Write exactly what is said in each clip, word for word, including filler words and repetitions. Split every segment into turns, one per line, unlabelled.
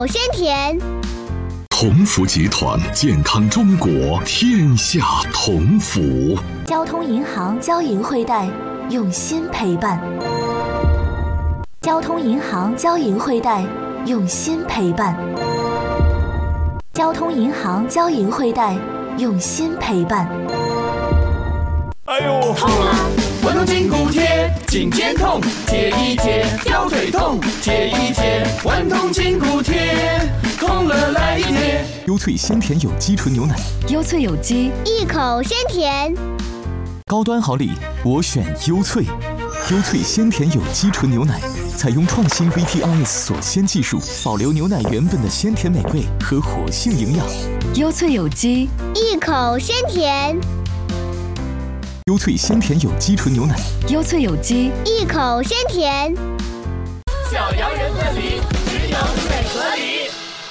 鲜甜。
同福集团，健康中国，天下同福。
交通银行交银汇贷，用心陪伴。交通银行交银汇贷，用心陪伴。交通银行交银汇贷，用心陪伴。
哎呦，痛啊！滚动筋骨贴，颈肩痛，贴一贴；腰腿痛，贴一贴。滚动筋骨贴，痛了来一贴。
优萃鲜甜有机纯牛奶，
优萃有机，
一口鲜甜。
高端好礼，我选优萃。优萃鲜甜有机纯牛奶，采用创新 V T R S 锁鲜技术，保留牛奶原本的鲜甜美味和活性营养。
优萃有机，
一口鲜甜。
优萃鲜甜有机纯牛奶，
优萃有机，
一口鲜甜。
小羊人问里，只有水和梨。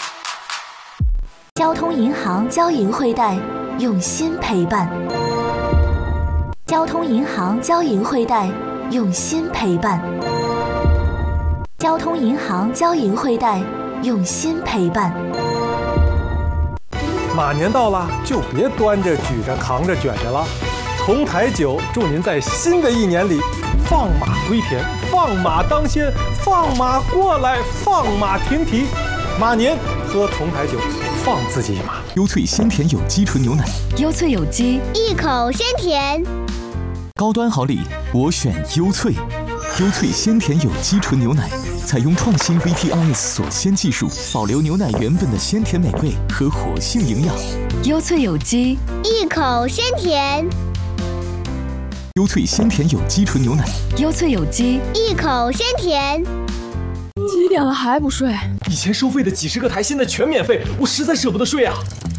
交通银行交银汇贷，用心陪伴。交通银行交银汇贷，用心陪伴。交通银行交银汇贷，用心陪伴。
马年到了，就别端着、举着、扛着、卷着了。同台酒祝您在新的一年里放马归田，放马当先，放马过来，放马停蹄。马年喝同台酒，放自己一马。
优萃鲜甜有机纯牛奶，
优萃有机，
一口鲜甜。
高端好礼，我选优萃。优萃鲜甜有机纯牛奶，采用创新 V T R S 锁鲜技术，保留牛奶原本的鲜甜美味和活性营养。
优萃有机，
一口鲜甜。
优萃鲜甜有机纯牛奶，
优萃有机，
一口鲜甜。
几点了还不睡？
以前收费的几十个台现在全免费，我实在舍不得睡啊！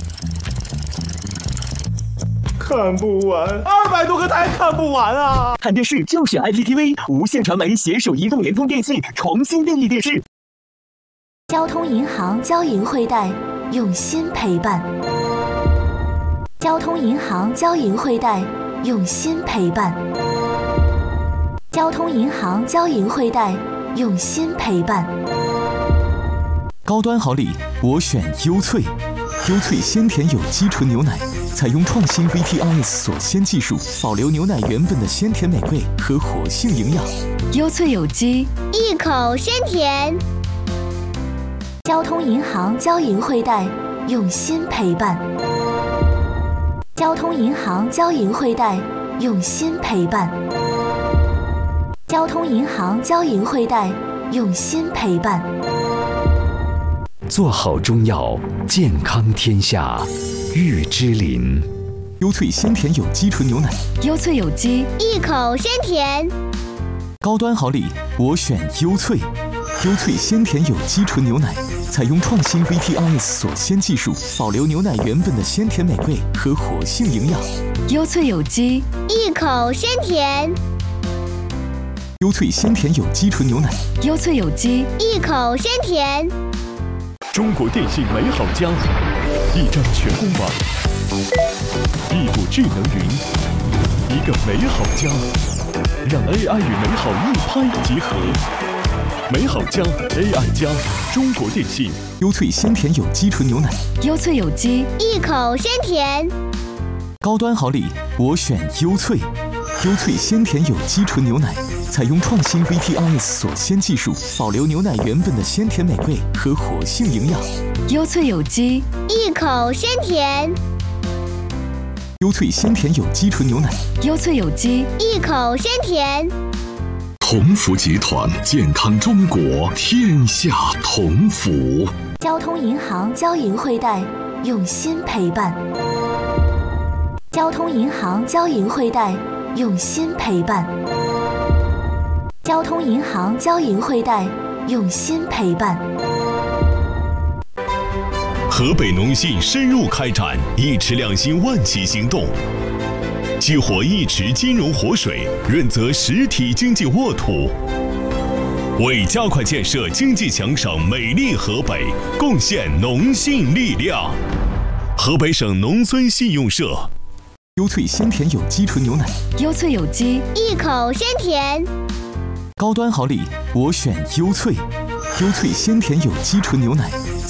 看不完，二百多个台看不完啊！
看电视就选 I P T V， 无线传媒携手移动、联通电信重新定义电视。
交通银行交银汇贷，用心陪伴。交通银行交银汇贷，用心陪伴。交通银行交银汇贷，用心陪伴。
高端好礼，我选优萃。优萃鲜甜有机纯牛奶，采用创新 V T R S 锁鲜技术，保留牛奶原本的鲜甜美味和活性营养。
优萃有机，
一口鲜甜。
交通银行交银汇贷，用心陪伴。交通银行交银汇贷，用心陪伴。交通银行交银汇贷，用心陪伴。
做好中药，健康天下，玉芝林。
优萃鲜甜有机纯牛奶，
优萃有机，
一口鲜甜。
高端好礼，我选优萃。优萃鲜甜有机纯牛奶，采用创新 V T R S 锁鲜技术，保留牛奶原本的鲜甜美味和活性营养。
优萃有机，
一口鲜甜。
优萃鲜甜有机纯牛奶，
优萃有机，
一口鲜甜。
中国电信美好家，一张全公网，一股智能云，一个美好家，让 A I 与美好一拍即合。美好家 A I 加，中国电信。
优萃鲜甜有机纯牛奶，
优萃有机，
一口鲜甜。
高端好礼，我选优萃。优萃鲜甜有机纯牛奶，采用创新 V T R S 锁鲜技术，保留牛奶原本的鲜甜美味和活性营养。
优萃有机，
一口鲜甜。
优萃鲜甜有机纯牛奶，
优萃有机，
一口鲜甜。
同福集团，健康中国，天下同福。
交通银行交银汇贷，用心陪伴。交通银行交银汇贷，用心陪伴。交通银行交银汇贷，用心陪伴。
河北农信深入开展一池两新万企行动，激活一池金融活水，润泽实体经济沃土，为加快建设经济强省美丽河北贡献农信力量。河北省农村信用社。
优萃鲜甜有机纯牛奶，
优萃有机，
一口鲜甜。
高端好礼，我选优萃。 优萃鲜甜有机纯牛奶。